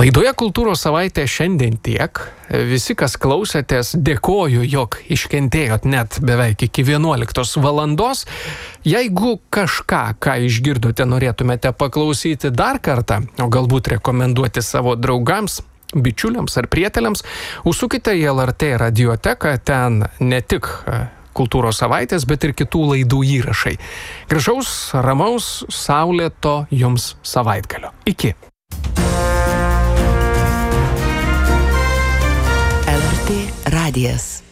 Laidoje Kultūros savaitė šiandien tiek. Visi, kas klausėtės, dėkoju, jog iškentėjot net beveik iki 11 valandos. Jeigu kažką, ką išgirdote, norėtumėte paklausyti dar kartą, o galbūt rekomenduoti savo draugams, bičiuliams ar prieteliams, užsukite į LRT radioteką, ten ne tik Kultūros savaitės, bet ir kitų laidų įrašai. Gražaus, ramaus, saulėto jums savaitgalio. Iki. LRT radijas.